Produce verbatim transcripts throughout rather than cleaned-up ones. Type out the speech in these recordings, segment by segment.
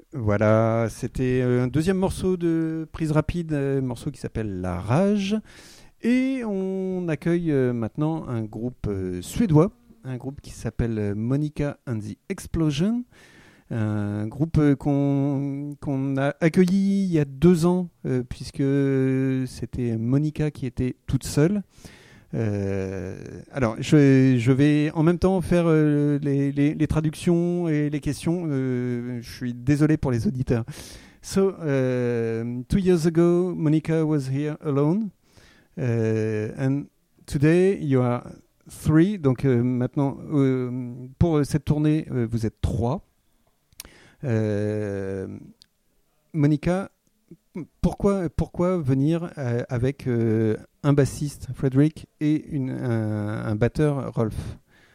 Voilà, c'était un deuxième morceau de prise rapide, un morceau qui s'appelle La Rage. Et on accueille maintenant un groupe suédois, un groupe qui s'appelle Monica and the Explosion. Un groupe qu'on, qu'on a accueilli il y a deux ans, euh, puisque c'était Monica qui était toute seule. Euh, alors, je, je vais en même temps faire euh, les, les, les traductions et les questions. Euh, je suis désolé pour les auditeurs. So, uh, two years ago, Monica was here alone, uh, and today you are three. Donc euh, maintenant, euh, pour cette tournée, euh, vous êtes trois. Euh, Monica, pourquoi, pourquoi venir euh, avec euh, un bassiste, Frederick, et une, un, un batteur, Rolf?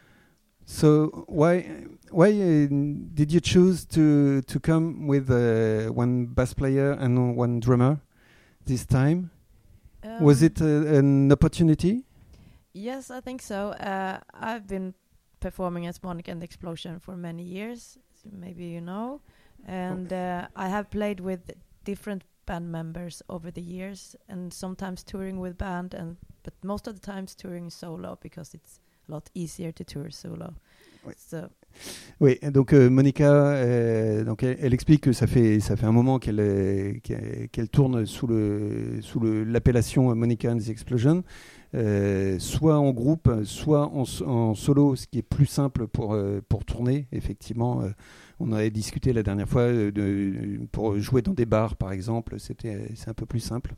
So why why uh, did you choose to to come with uh, one bass player and one drummer this time? Um, Was it uh, an opportunity? Yes, I think so. Uh, I've been performing as Monica and the Explosion for many years, maybe you know, and uh, I have played with different band members over the years, and sometimes touring with band, and but most of the times touring solo because it's a lot easier to tour solo. Oui. So. Oui, donc euh, Monica, euh, donc elle, elle explique que ça fait ça fait un moment qu'elle euh, qu'elle, qu'elle tourne sous le sous le, l'appellation Monica and the Explosion, euh, soit en groupe, soit en, en solo, ce qui est plus simple pour euh, pour tourner. Effectivement, euh, on avait discuté la dernière fois euh, de, pour jouer dans des bars, par exemple, c'était c'est un peu plus simple.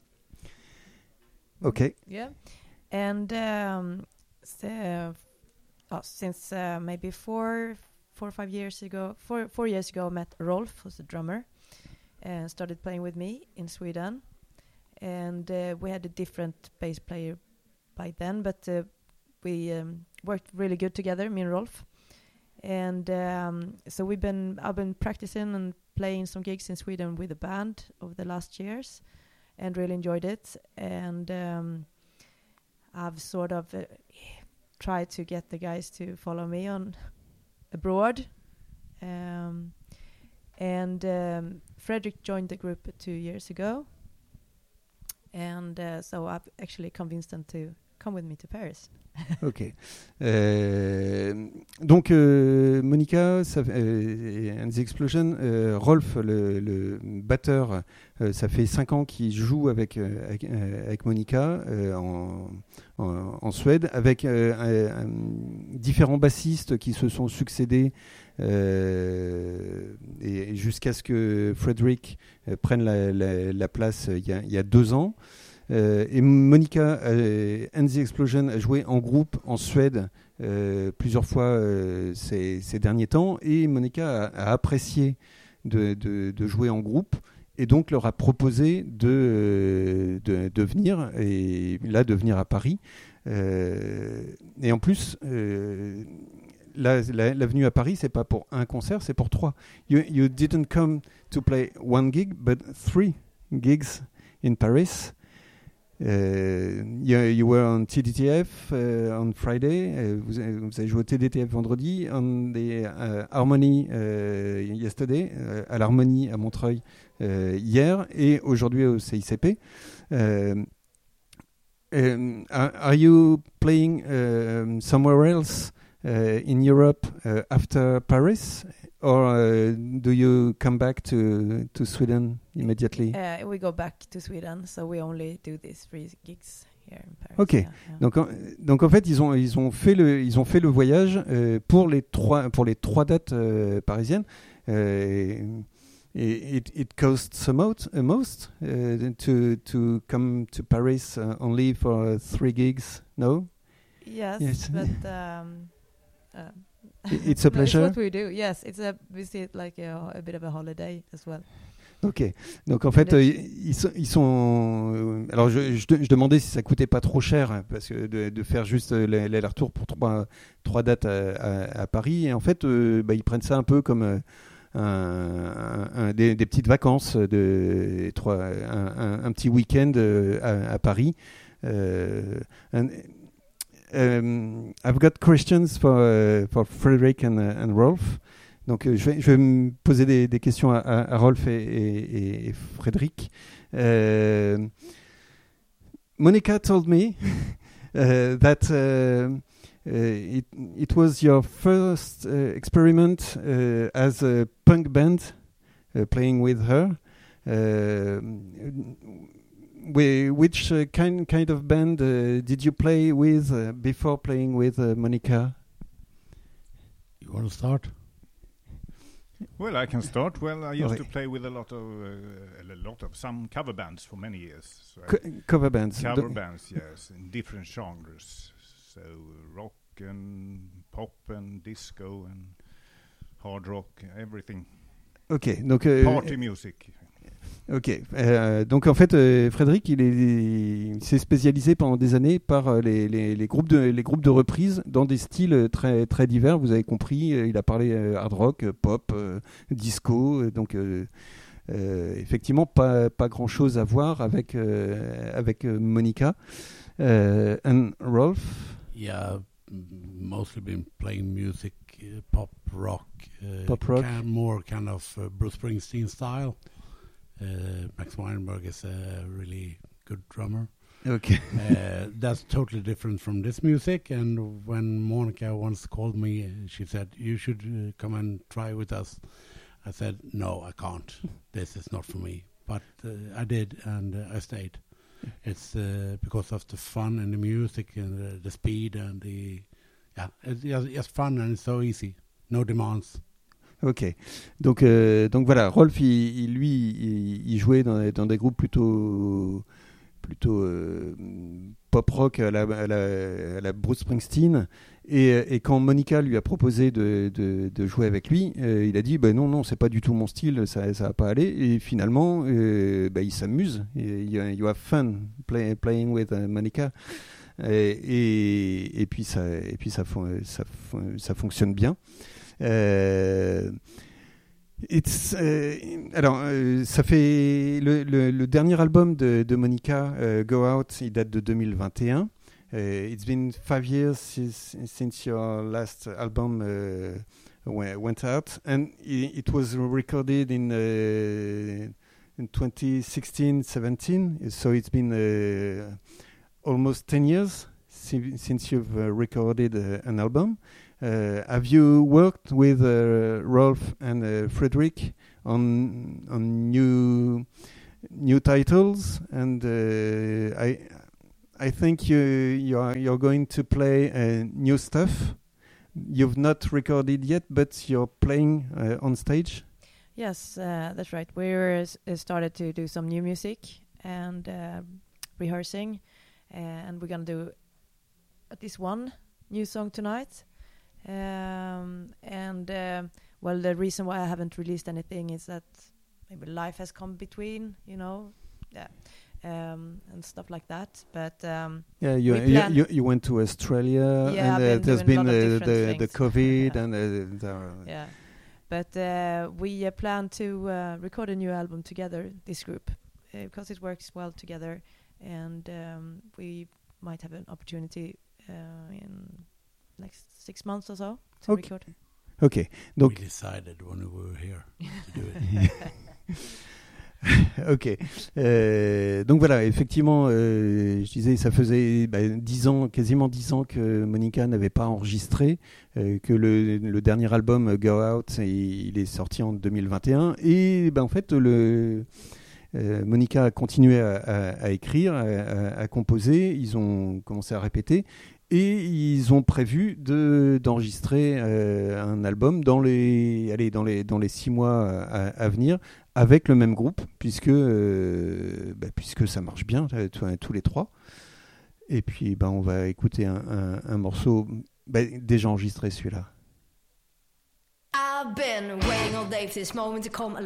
Ok. Yeah, and um, so, oh, since uh, maybe four. Four or five years ago, four four years ago, I met Rolf, who's a drummer, and started playing with me in Sweden. And uh, we had a different bass player by then, but uh, we um, worked really good together, me and Rolf. And um, so we've been, I've been practicing and playing some gigs in Sweden with a band over the last years, and really enjoyed it. And um, I've sort of uh, tried to get the guys to follow me on. Abroad, um, and um, Frederick joined the group two years ago, and uh, so I've actually convinced them to come with me to Paris. Ok. Euh, donc euh, Monica ça, euh, and the Explosion, euh, Rolf, le, le batteur, euh, ça fait cinq ans qu'il joue avec euh, avec, euh, avec Monica euh, en, en, en Suède, avec euh, un, un, différents bassistes qui se sont succédés euh, et jusqu'à ce que Frederick euh, prenne la, la, la place il y a, il y a deux ans. Euh, et Monica euh, and the Explosion a joué en groupe en Suède euh, plusieurs fois euh, ces, ces derniers temps, et Monica a, a apprécié de, de, de jouer en groupe, et donc leur a proposé de, de, de venir, et là de venir à Paris. Euh, et en plus, euh, la, la, la venue à Paris, c'est pas pour un concert, c'est pour trois. You, you didn't come to play one gig, but three gigs in Paris. Uh, you, you were on T D T F uh, on Friday. Uh, vous, vous avez joué au T D T F vendredi. On the uh, Harmony uh, yesterday, uh, à l'Harmonie à Montreuil uh, hier, et aujourd'hui au C I C P. Uh, um, are, are you playing uh, somewhere else uh, in Europe uh, after Paris? Or uh, do you come back to, to Sweden immediately? Uh, we go back to Sweden, so we only do these three gigs here in Paris. Ok. Yeah, yeah. Donc, en, donc en fait, ils ont ils ont fait le ils ont fait le voyage euh, pour les trois pour les trois dates euh, parisiennes. Euh, it it costs a most, a most uh, to to come to Paris uh, only for three gigs. No. Yes, Yes. but. Um, uh, It's a pleasure. It's what we do. Yes, it's a we see it like a, a bit of a holiday as well. Ok. Donc en fait, euh, ils sont, ils sont. Euh, alors je, je, je demandais si ça coûtait pas trop cher, parce que de, de faire juste l'aller-retour pour trois trois dates à, à, à Paris. Et en fait, euh, bah, ils prennent ça un peu comme euh, un, un, un, des, des petites vacances, de trois, un, un, un petit week-end à, à Paris. Euh, and, Um, I've got questions for uh, for Frederick and uh, and Rolf. Donc euh, je, vais, je vais me poser des, des questions à, à, à Rolf et, et, et Frédéric. Euh, Monica told me uh, that uh, uh, it, it was your first uh, experiment uh, as a punk band uh, playing with her. Uh, which uh, kind kind of band uh, did you play with uh, before playing with uh, Monica? You want to start? Well, I can start. Well, I used Okay. to play with a lot of uh, a lot of some cover bands for many years. So Co- cover bands. cover The- bands, yes, in different genres. So rock and pop and disco and hard rock, everything. Ok, donc euh, Party music. ok, Euh, donc en fait, euh, Frédéric, il, est, il s'est spécialisé pendant des années par euh, les, les, les groupes de les groupes de reprises dans des styles très très divers. Vous avez compris, euh, il a parlé euh, hard rock, euh, pop, euh, disco, euh, donc. Euh, Euh, effectivement, pas, pas grand-chose à voir avec, euh, avec euh, Monica. Euh, and Rolf? Yeah, m- mostly been playing music, uh, pop rock, uh, Pop rock. Kind, more kind of uh, Bruce Springsteen style. Uh, Max Weinberg is a really good drummer. Ok. uh, that's totally different from this music. And when Monica once called me, uh, she said, "You should uh, come and try with us." I said, "No, I can't. This is not for me." But uh, I did, and uh, I stayed. It's uh, because of the fun and the music and the, the speed and the yeah, it's just, just fun and it's so easy. No demands. Ok. Donc, euh, donc voilà, Rolf, il, il- lui, il, il jouait dans, dans des groupes plutôt, plutôt euh, pop rock à la, à la, à la Bruce Springsteen. Et, et quand Monica lui a proposé de, de, de jouer avec lui, euh, il a dit bah non, non, c'est pas du tout mon style, ça, ça va pas aller. Et finalement, euh, bah, il s'amuse. Et You, you have fun play, playing with uh, Monica. Et, et, et puis ça, et puis ça, fon- ça, fon- ça fonctionne bien. Euh, it's, euh, alors, euh, ça fait le, le, le dernier album de, de Monica, euh, Go Out, il date de deux mille vingt et un. Uh, it's been five years since, since your last album uh, we- went out, and i- it was recorded in, uh, in twenty sixteen seventeen. So it's been uh, almost ten years si- since you've uh, recorded uh, an album. Uh, have you worked with uh, Rolf and uh, Frederick on on new new titles? And uh, I I think you you are you're going to play uh, new stuff. You've not recorded yet, but you're playing uh, on stage. Yes, uh, that's right. We're s- uh, started to do some new music and uh, rehearsing, and we're gonna do at least one new song tonight. Um, and uh, well, the reason why I haven't released anything is that maybe life has come between, you know, yeah, um, and stuff like that. But um, Yeah, you We you, plan- you, you went to Australia, Yeah, and I've uh, been there's doing a been lot of uh, different the the things. COVID Yeah. and uh, the, yeah, but uh, we uh, plan to uh, record a new album together, this group, uh, because it works well together, and um, we might have an opportunity uh, in next six months or so to Okay. record. Ok, donc we decided when we were here to do it. ok. Euh, donc voilà, effectivement, euh, je disais, ça faisait bah, dix ans, quasiment dix ans que Monica n'avait pas enregistré, euh, que le, le dernier album Go Out, il, il est sorti en deux mille vingt et un, et bah, en fait, le, euh, Monica a continué à, à- à écrire, à, à- à composer, ils ont commencé à répéter. Et ils ont prévu de, d'enregistrer euh, un album dans les, allez, dans les, dans les six mois à, à venir, avec le même groupe, puisque, euh, bah, puisque ça marche bien, euh, tous tous les trois. Et puis, bah, on va écouter un, un, un morceau bah, déjà enregistré, celui-là. I've been waiting all day for this moment to come.